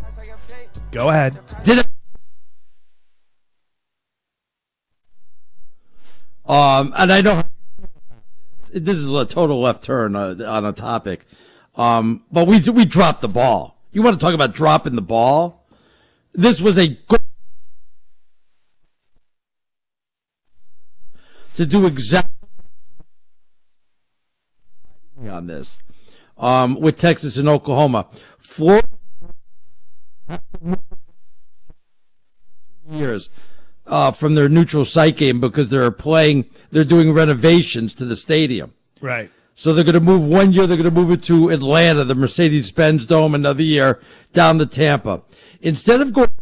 Go ahead. And I know this is a total left turn on a topic, but we dropped the ball. You want to talk about dropping the ball? This was a good to do exactly on this with Texas and Oklahoma. Florida years from their neutral site game because they're doing renovations to the stadium. Right. So they're going to move 1 year. They're going to move it to Atlanta, the Mercedes-Benz Dome, another year down to Tampa. Instead of going